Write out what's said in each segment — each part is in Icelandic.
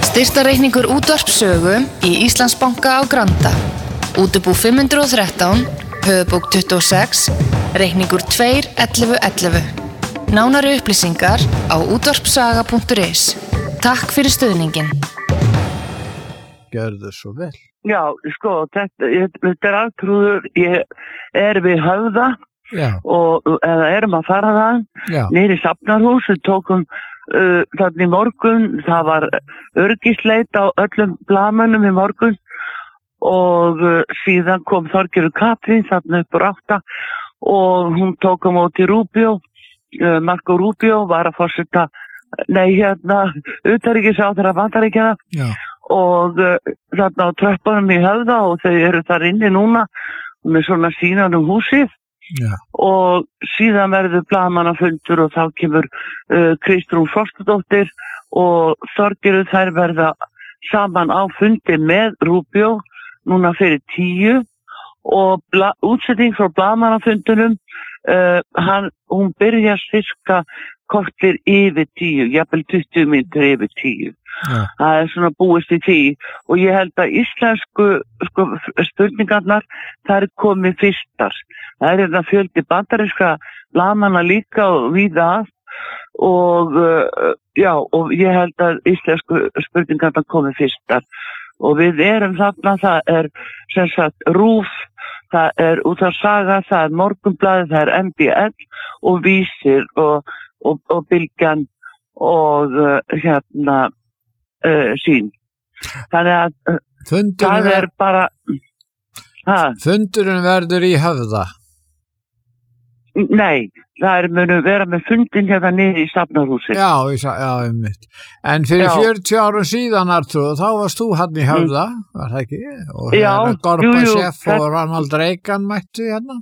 Styrktarreikningur Útvarpssögu í Íslandsbanka á Granda. Útibú 513, höfubók 26, reikningur 21111. Nánari upplýsingar á útvarpssaga.is. Takk fyrir stuðningin. Gjörðu svo vel. Já, sko, þetta altrúður, ég við Höfða eða erum að fara það niður í Safnarhús, við tókum þarna í morgun, það var öryggisleit á öllum blaðmönnum í morgun og síðan kom Þorgerður Katrín þarna upp úr 8 og hún tók á móti Rubio, Marco Rubio var að forseta, utanríkisráðherra Bandaríkjanna og þarna á tröppunum í Höfða og þau eru þar inni núna með svona sínan húsið. Og síðan verður blaðamannafundur og þá kemur Kristrún Frostadóttir og Þorgerður, þær verða saman á fundi með Rubio núna fyrir 10 og útsetting frá blaðamannafundunum hún byrjar sirka kortir yfir 10, jafnvel 20 mínútur yfir 10. Það svona búist í því og ég held að íslensku spurningarnar það komið fyrstar. Það þetta fjöldi bandarískra blaðamanna líka og víða og og ég held að íslensku spurningarnar komið fyrstar og við erum þarna, það sem sagt RÚV, það Útvarpssaga, það Morgunblaðið, það MBL og Vísir og Bylgjan og Sýn. Þannig að það bara Fundurinn verður í Höfða? Nei, það munu vera með fundin hérna niður í Safnarhúsi. Já, einmitt. En fyrir 40 árum síðan, Artur, þá varst þú hann í Höfða, var það ekki? Og Gorbachev og Ronald Reagan mættu hérna?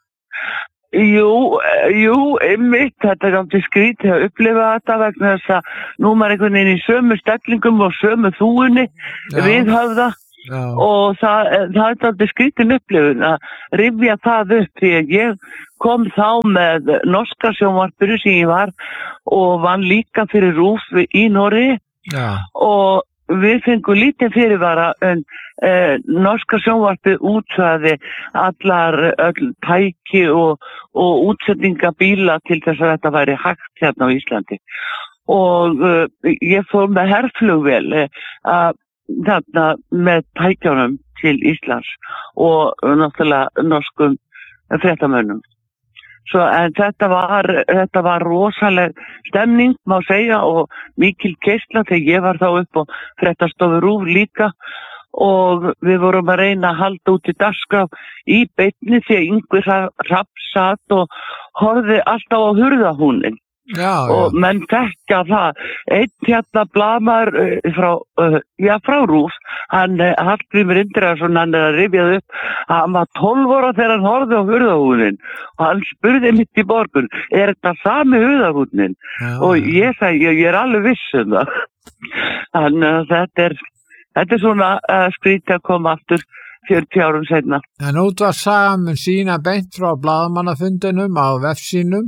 Jú, einmitt, þetta gangi skrítið að upplifa þetta vegna þess að nú maður einhvern veginn í sömu stellingum og sömu þúunni við Höfða og það gangi skrítið upplifun að rifja það upp því að ég kom þá með norska sjónvarpinu sem ég var og vann líka fyrir RÚV í Noregi og við fengum lítið fyrirvara en norska sjónvarpið útsaði öll tæki og útsetningabíla til þess að þetta væri hægt hérna á Íslandi og ég fór með herflugvél þarna með tækjunum til Íslands og náttúrulega norskum fréttamönnum. En þetta var rosaleg stemning má segja og mikil keisla þegar ég var þá upp á fréttastofu RÚV líka og við vorum að reyna að halda út í dagskrá í beinni því að Ingvi Hrafn satt og horfði alltaf á hurðahúnin og menn þekkja það. Einn hérna blaðamaður frá RÚV, Hallgrímur Indriðason, hann að rifjað upp, hann var 12 ára þegar hann horfði á hurðahúnin og hann spurði mitt í morgun, þetta sami hurðahúnin? Og ég sagði, ég alveg viss það. Þannig að þetta svona skrítið að koma aftur 40 árum seinna. En Útvarpssaga mun sýna beint frá blaðamannafundinum á vefsínum,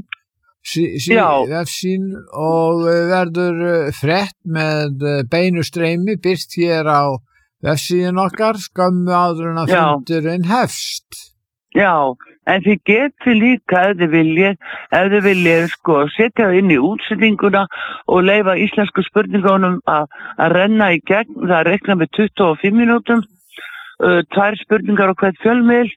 vefsín og verður frétt með beinu streymi birt hér á vefsíðin okkar skömmu áður en að fundurinn hefst. Já, en þið getið líka ef þið viljið setja inn í útsetninguna og leyfa íslensku spurningunum að renna í gegn. Það reikna með 25 mínútum, 2 spurningar á hvert fjölmiðl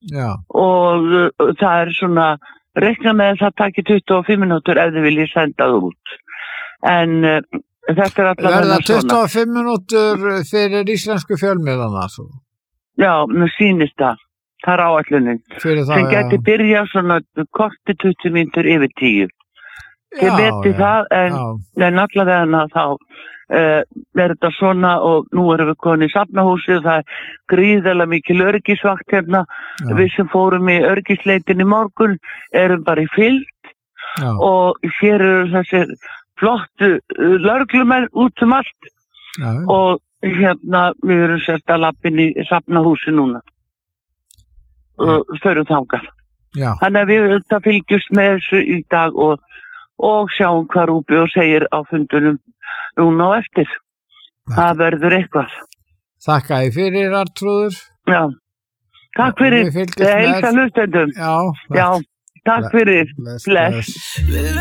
og það svona reikna með þess að taki 25 mínútur ef þið viljið senda það út. En þetta allavega verða 25 mínútur fyrir íslensku fjölmiðlana? Já, mér sýnist það. Það áætlunin. Sem geti byrjað svona korti 20 mínútur yfir 10. Þið veitir það, en allavega þá þetta svona og nú erum við komin í Safnahúsið og það gríðarlega mikil öryggisvakt hérna. Við sem fórum í öryggisleitin í morgun erum bara í fylgd og hér eru þessir flottu lögreglumenn út allt og hérna við erum sérst að lappin í Safnahúsið núna og förum þangað. Þannig að við fylgjumst með þessu í dag og sjáum hvað Rúbjörn segir á fundunum núna á eftir. Það verður eitthvað. Þakka þér fyrir, Arnþrúður. Já, takk fyrir. Heilsa hlustendum. Já, takk fyrir. Bless.